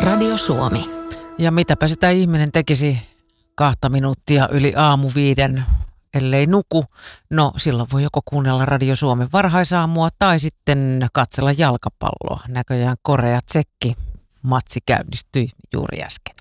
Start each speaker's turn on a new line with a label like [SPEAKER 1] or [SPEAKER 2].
[SPEAKER 1] Radio Suomi.
[SPEAKER 2] Ja mitäpä sitä ihminen tekisi 2 minuuttia yli aamu 5, ellei nuku. No silloin voi joko kuunnella Radio Suomen varhaisaamua tai sitten katsella jalkapalloa. Näköjään Korea-Tsekki matsi käynnistyi juuri äsken.